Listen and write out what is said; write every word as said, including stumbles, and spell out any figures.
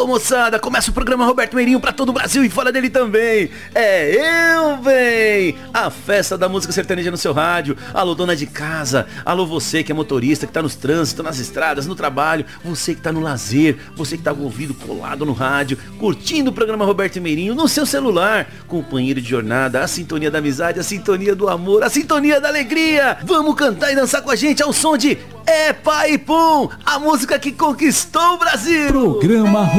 Alô, moçada, começa o programa Roberto Meirinho pra todo o Brasil e fora dele também. É eu, véi! A festa da música sertaneja no seu rádio. Alô, dona de casa. Alô, você que é motorista, que tá nos trânsitos, nas estradas, no trabalho. Você que tá no lazer. Você que tá com o ouvido colado no rádio, curtindo o programa Roberto Meirinho no seu celular. Companheiro de jornada, a sintonia da amizade, a sintonia do amor, a sintonia da alegria. Vamos cantar e dançar com a gente ao som de É Pai Pum, a música que conquistou o Brasil. Programa